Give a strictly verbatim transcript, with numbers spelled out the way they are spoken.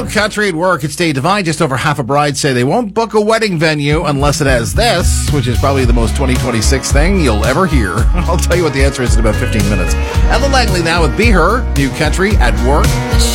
Country at Work. It's Dave Devine. Just over half of brides say they won't book a wedding venue unless it has this, which is probably the most twenty twenty-six thing you'll ever hear. I'll tell you what the answer is in about fifteen minutes. Ellen Langley now with Be Her, New Country at Work.